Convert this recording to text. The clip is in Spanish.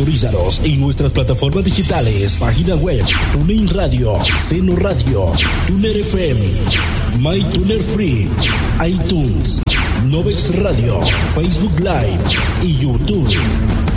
Sintonízanos en nuestras plataformas digitales, página web, TuneIn Radio, Seno Radio, Tuner FM, MyTuner Free, iTunes, Novex Radio, Facebook Live y YouTube.